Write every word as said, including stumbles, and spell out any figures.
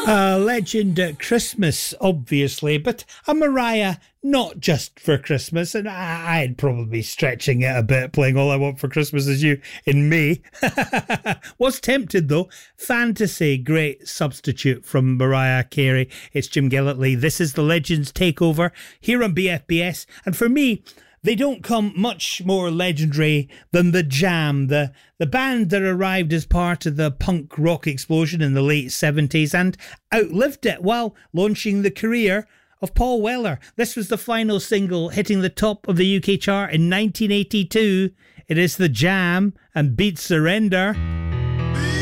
A legend at Christmas, obviously, but a Mariah not just for Christmas, and I, I'd probably be stretching it a bit, playing All I Want for Christmas Is You in May. Was tempted, though. Fantasy, great substitute from Mariah Carey. It's Jim Gillitley. This is the Legends Takeover here on B F B S, and for me, they don't come much more legendary than The Jam, the, the band that arrived as part of the punk rock explosion in the late seventies and outlived it while launching the career of Paul Weller. This was the final single hitting the top of the U K chart in nineteen eighty-two. It is The Jam and Beat Surrender.